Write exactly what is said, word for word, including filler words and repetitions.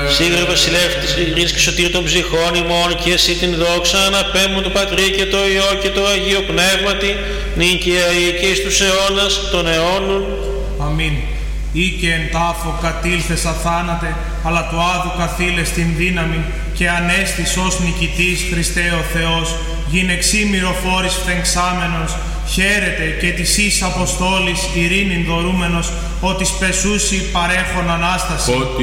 Σίγουρα βασιλεύ της ειρήνης και σωτήρ των ψυχών ημών, και εσύ την δόξα αναπέμπουν του Πατρί και το Υιό και το Αγίο Πνεύματι, νυν και αεί και εις τους αιώνας των αιώνων. Αμήν. Ή και εν τάφο κατήλθες αθάνατε, αλλά το άδου καθήλες την δύναμη, και ανέστης ως νικητής Χριστέ ο Θεός, γυνεξί μυροφόρης φθεγξάμενος, χαίρετε και της εις αποστόλης ειρήνην δωρούμενος, ότι σπεσούσι παρέχον Ανάσταση.